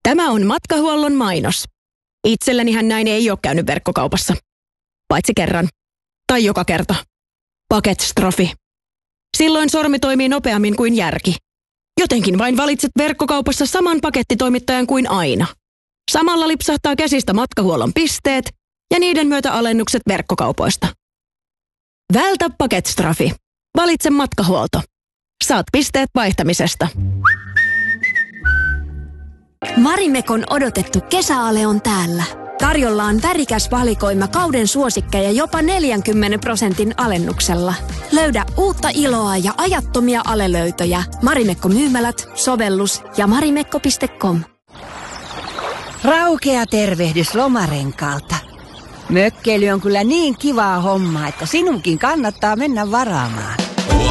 Tämä on Matkahuollon mainos. Itsellenihän näin ei ole käynyt verkkokaupassa. Paitsi kerran. Tai joka kerta. Paketstrofi. Silloin sormi toimii nopeammin kuin järki. Jotenkin vain valitset verkkokaupassa saman pakettitoimittajan kuin aina. Samalla lipsahtaa käsistä Matkahuollon pisteet ja niiden myötä alennukset verkkokaupoista. Vältä paketstrofi. Valitse Matkahuolto. Saat pisteet vaihtamisesta. Marimekon odotettu kesäale on täällä. Tarjolla on värikäs valikoima kauden suosikkeja jopa 40% alennuksella. Löydä uutta iloa ja ajattomia alelöytöjä Marimekko-myymälät, sovellus ja marimekko.com. Raukea tervehdys Lomarenkaalta. Mökkeily on kyllä niin kivaa hommaa, että sinunkin kannattaa mennä varaamaan.